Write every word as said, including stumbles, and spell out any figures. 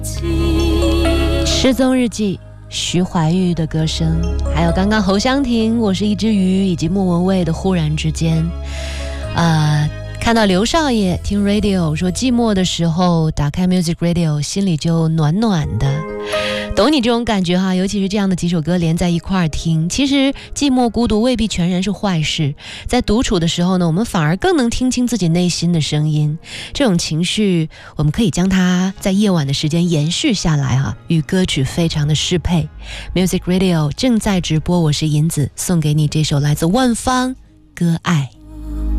失踪日记，徐怀钰的歌声，还有刚刚侯湘婷我是一只鱼以及莫文蔚的忽然之间。呃看到刘少爷听 radio 说寂寞的时候打开 music radio 心里就暖暖的，懂你这种感觉哈，尤其是这样的几首歌连在一块儿听，其实寂寞孤独未必全然是坏事，在独处的时候呢，我们反而更能听清自己内心的声音，这种情绪我们可以将它在夜晚的时间延续下来哈，与歌曲非常的适配。 Music Radio 正在直播，我是银子，送给你这首来自万芳歌爱。